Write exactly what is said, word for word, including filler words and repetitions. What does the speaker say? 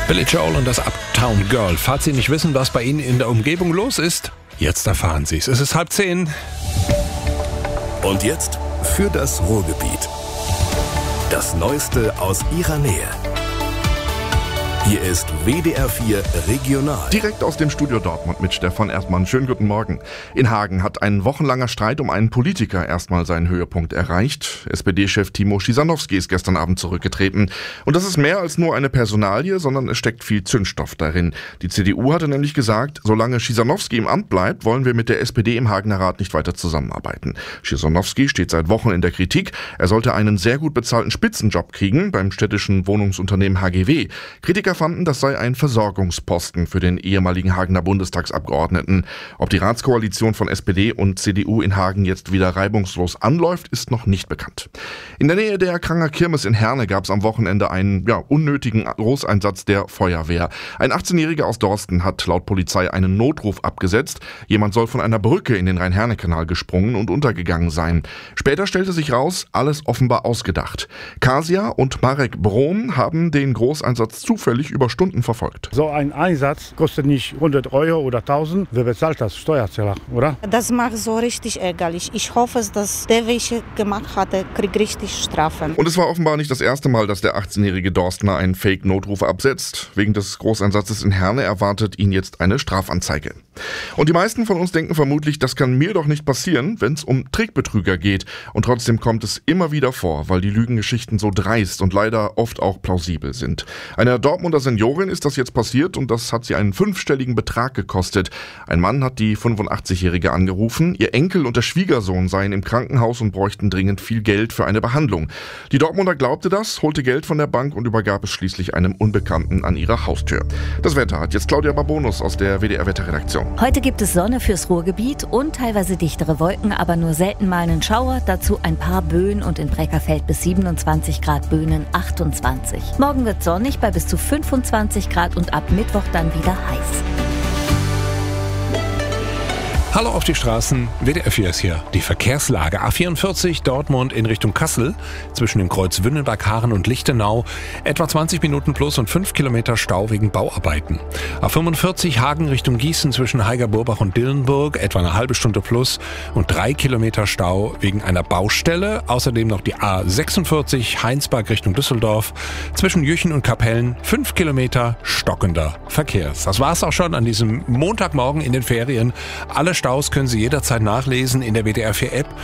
Billy Joel und das Uptown Girl. Falls Sie nicht wissen, was bei Ihnen in der Umgebung los ist, jetzt erfahren Sie es. Es ist halb zehn. Und jetzt für das Ruhrgebiet. Das Neueste aus Ihrer Nähe. Hier ist W D R vier Regional. Direkt aus dem Studio Dortmund mit Stefan Erdmann. Schönen guten Morgen. In Hagen hat ein wochenlanger Streit um einen Politiker erstmal seinen Höhepunkt erreicht. S P D-Chef Timo Schisanowski ist gestern Abend zurückgetreten. Und das ist mehr als nur eine Personalie, sondern es steckt viel Zündstoff darin. Die C D U hatte nämlich gesagt, solange Schisanowski im Amt bleibt, wollen wir mit der S P D im Hagener Rat nicht weiter zusammenarbeiten. Schisanowski steht seit Wochen in der Kritik. Er sollte einen sehr gut bezahlten Spitzenjob kriegen beim städtischen Wohnungsunternehmen H G W. Kritiker fanden, das sei ein Versorgungsposten für den ehemaligen Hagener Bundestagsabgeordneten. Ob die Ratskoalition von S P D und C D U in Hagen jetzt wieder reibungslos anläuft, ist noch nicht bekannt. In der Nähe der Kranger Kirmes in Herne gab es am Wochenende einen ja, unnötigen Großeinsatz der Feuerwehr. Ein achtzehnjähriger aus Dorsten hat laut Polizei einen Notruf abgesetzt. Jemand soll von einer Brücke in den Rhein-Herne-Kanal gesprungen und untergegangen sein. Später stellte sich raus, alles offenbar ausgedacht. Kasia und Marek Brom haben den Großeinsatz zufällig über Stunden verfolgt. So ein Einsatz kostet nicht hundert Euro oder tausend. Wer bezahlt das? Steuerzahler, oder? Das macht so richtig ärgerlich. Ich hoffe, dass der, welcher gemacht hatte, kriegt richtig Strafen. Und es war offenbar nicht das erste Mal, dass der achtzehnjährige Dorstner einen Fake-Notruf absetzt. Wegen des Großeinsatzes in Herne erwartet ihn jetzt eine Strafanzeige. Und die meisten von uns denken vermutlich, das kann mir doch nicht passieren, wenn es um Trickbetrüger geht. Und trotzdem kommt es immer wieder vor, weil die Lügengeschichten so dreist und leider oft auch plausibel sind. Eine Dortmunder Seniorin ist das jetzt passiert und das hat sie einen fünfstelligen Betrag gekostet. Ein Mann hat die fünfundachtzigjährige angerufen. Ihr Enkel und der Schwiegersohn seien im Krankenhaus und bräuchten dringend viel Geld für eine Behandlung. Die Dortmunder glaubte das, holte Geld von der Bank und übergab es schließlich einem Unbekannten an ihrer Haustür. Das Wetter hat jetzt Claudia Barbonus aus der W D R-Wetterredaktion. Heute gibt es Sonne fürs Ruhrgebiet und teilweise dichtere Wolken, aber nur selten mal einen Schauer. Dazu ein paar Böen und in Breckerfeld bis siebenundzwanzig Grad, Böhnen achtundzwanzig. Morgen wird sonnig bei bis zu fünfundzwanzig Grad und ab Mittwoch dann wieder heiß. Hallo auf die Straßen, W D R vier ist hier. Die Verkehrslage A vierundvierzig Dortmund in Richtung Kassel, zwischen dem Kreuz Wünnenberg, Haaren und Lichtenau, etwa zwanzig Minuten plus und fünf Kilometer Stau wegen Bauarbeiten. A fünfundvierzig Hagen Richtung Gießen zwischen Heigerburbach und Dillenburg, etwa eine halbe Stunde plus und drei Kilometer Stau wegen einer Baustelle. Außerdem noch die A sechsundvierzig Heinsberg Richtung Düsseldorf, zwischen Jüchen und Kapellen, fünf Kilometer stockender Verkehr. Das war's auch schon an diesem Montagmorgen in den Ferien. Alle Staus können Sie jederzeit nachlesen in der W D R vier App